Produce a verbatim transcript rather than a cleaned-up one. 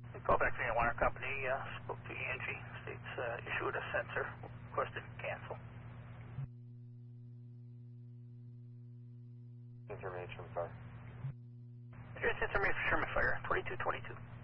Colfax Indian Water Company uh, spoke to E N G. States uh, issued a sensor, requested cancel. Information, sir. Here's sensor made for Sherman Fire, twenty-two twenty-two.